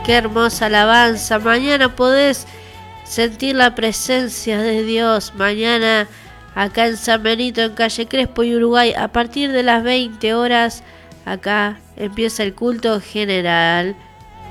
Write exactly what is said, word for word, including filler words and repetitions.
Qué hermosa alabanza. Mañana podés sentir la presencia de Dios. Mañana acá en San Benito, en calle Crespo y Uruguay, a partir de las veinte horas, acá empieza el culto general.